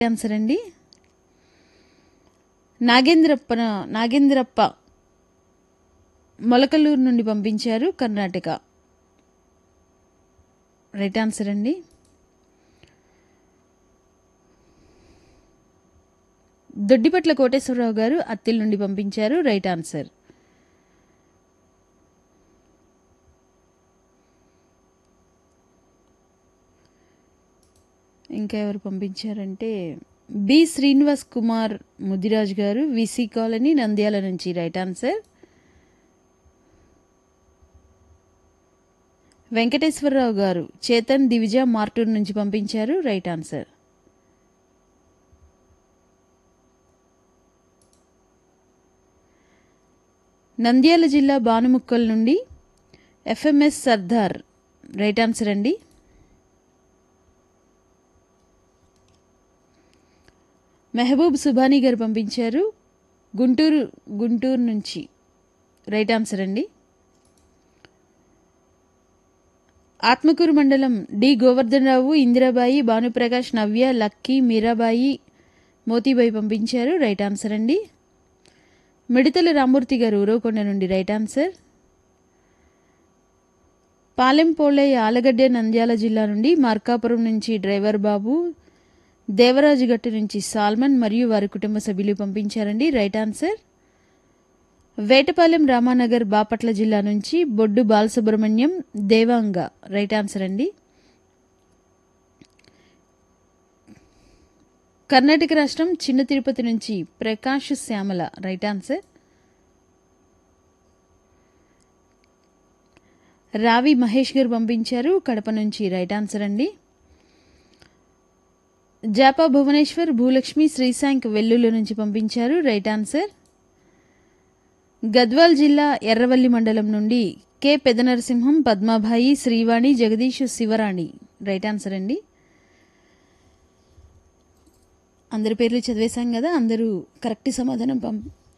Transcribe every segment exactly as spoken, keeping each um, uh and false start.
Answer అండి. నాగేంద్రప్ప నాగేంద్రప్ప మొలకలూరు నుండి పంపించారు, కర్ణాటక. రైట్ ఆన్సర్ అండి. దొడ్డిపట్ల కోటేశ్వరరావు గారు అత్తిల్ నుండి పంపించారు, రైట్ ఆన్సర్. ఇంకా ఎవరు పంపించారంటే బి శ్రీనివాస్ కుమార్ ముదిరాజ్ గారు, విసి కాలనీ, నంద్యాల నుంచి, రైట్ ఆన్సర్. వెంకటేశ్వరరావు గారు చేతన్ దివిజ మార్టూర్ నుంచి పంపించారు, రైట్ ఆన్సర్. నంద్యాల జిల్లా బానుముక్కల్ నుండి ఎఫ్ఎంఎస్ సర్దార్, రైట్ ఆన్సర్ అండి. మెహబూబ్ సుబానీ గారు పంపించారు, గుంటూరు గుంటూరు నుంచి, రైట్ ఆన్సర్ అండి. ఆత్మకూరు మండలం డి గోవర్ధన్ రావు, ఇందిరాబాయి, భానుప్రకాష్, నవ్య, లక్కీ, మీరాబాయి, మోతీబాయి పంపించారు, రైట్ ఆన్సర్ అండి. మిడతల రామూర్తి గారు ఉరవకొండ నుండి, రైట్ ఆన్సర్. పాలెంపోలయ్య ఆలగడ్డ నంద్యాల జిల్లా నుండి, మార్కాపురం నుంచి డ్రైవర్ బాబు, దేవరాజుగట్టు నుంచి సాల్మన్ మరియు వారి కుటుంబ సభ్యులు పంపించారండి, రైట్ ఆన్సర్. వేటపాలెం రామానగర్ బాపట్ల జిల్లా నుంచి బొడ్డు బాలసుబ్రహ్మణ్యం, దేవాంగ, రైట్ ఆన్సర్ అండి. కర్ణాటక రాష్ట్రం చిన్న తిరుపతి నుంచి ప్రకాష్ శ్యామల, రైట్ ఆన్సర్. రావి మహేష్ గారు పంపించారు, కడప నుంచి, రైట్ ఆన్సర్ అండి. జాపా భువనేశ్వర్, భూలక్ష్మి, శ్రీశాంక్ వెల్లుల నుంచి పంపించారు, రైట్ ఆన్సర్. గద్వాల్ జిల్లా ఎర్రవల్లి మండలం నుండి K పెదనరసింహం, పద్మాభాయి, Srivani, Jagadish, Shivarani, right answer అండి. అందరి పేర్లు చదివేశాం కదా, అందరూ కరెక్ట్ సమాధానం పం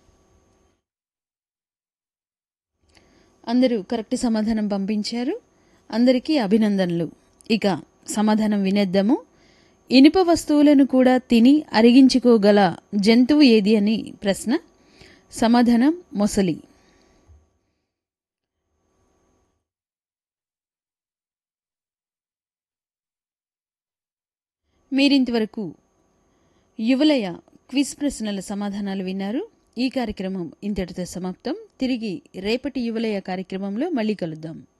అందరూ కరెక్ట్ సమాధానం పంపించారు. అందరికీ అభినందనలు. ఇక సమాధానం వినేద్దాము. ఇనుప వస్తువులను కూడా తిని అరిగించుకోగల జంతువు ఏది అని ప్రశ్న. సమాధానం మొసలి. మీరింతవరకు యువలయ క్విజ్ ప్రశ్నల సమాధానాలు విన్నారు. ఈ కార్యక్రమం ఇంతటితో సమాప్తం. తిరిగి రేపటి యువలయ కార్యక్రమంలో మళ్ళీ కలుద్దాం.